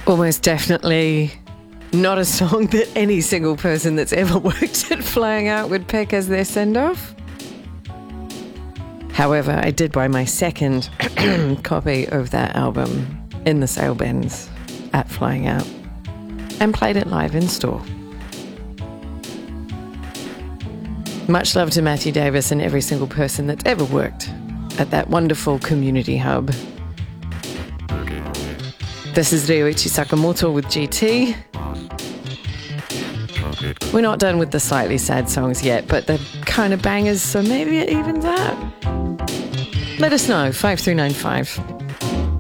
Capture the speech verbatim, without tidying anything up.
Almost definitely not a song that any single person that's ever worked at Flying Out would pick as their send-off. However, I did buy my second copy of that album in the sale bins at Flying Out and played it live in store. Much love to Matthew Davis and every single person that's ever worked at that wonderful community hub. This is Ryoichi Sakamoto with G T. We're not done with the slightly sad songs yet, but they're kind of bangers, so maybe it evens out. Let us know, five three nine five.